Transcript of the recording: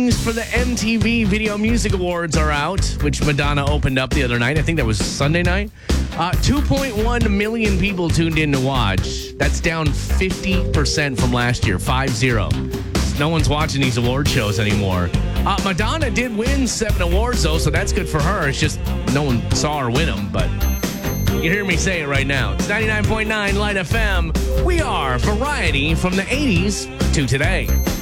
For the MTV Video Music Awards are out, which Madonna opened up the other night. I think that was Sunday night. 2.1 million people tuned in to watch. That's down 50% from last year, 5-0. No one's watching these award shows anymore. Madonna did win 7 awards, though, so that's good for her. It's just no one saw her win them, but you hear me say it right now. It's 99.9 Light FM. We are variety from the 80s to today.